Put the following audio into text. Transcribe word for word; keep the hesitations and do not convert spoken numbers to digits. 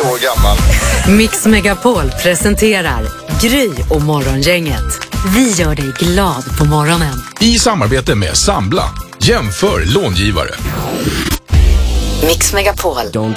år gammal. Mix Megapol presenterar Gry och Morgongänget. Vi gör dig glad på morgonen. I samarbete med Sambla. Jämför långivare. Mix Megapol.